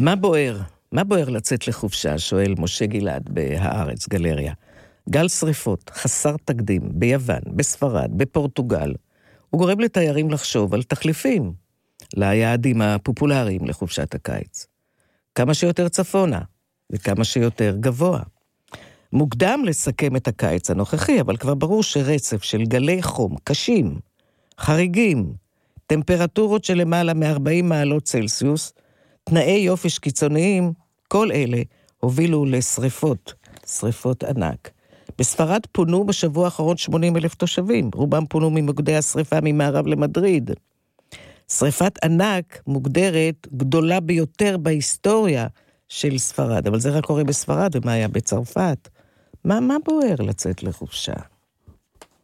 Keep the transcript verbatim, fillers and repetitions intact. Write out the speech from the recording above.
מה בוער? מה בוער לצאת לחופשה? שואל משה גלעד בהארץ, גלריה. גל שריפות, חסר תקדים, ביוון, בספרד, בפורטוגל. הוא גורם לתיירים לחשוב על תחליפים ליעדים הפופולריים לחופשת הקיץ. כמה שיותר צפונה וכמה שיותר גבוה. מוקדם לסכם את הקיץ הנוכחי, אבל כבר ברור שרצף של גלי חום קשים, חריגים, טמפרטורות של למעלה מ-ארבעים מעלות צלסיוס, תנאי יופש קיצוניים, כל אלה הובילו לשריפות, שריפות ענק. בספרד פונו בשבוע האחרון שמונים אלף תושבים, רובם פונו ממוקדי השריפה ממערב למדריד. שריפת ענק מוגדרת גדולה ביותר בהיסטוריה של ספרד, אבל זה רק קורה בספרד, ומה היה בצרפת? מה, מה בוער לצאת לחופשה?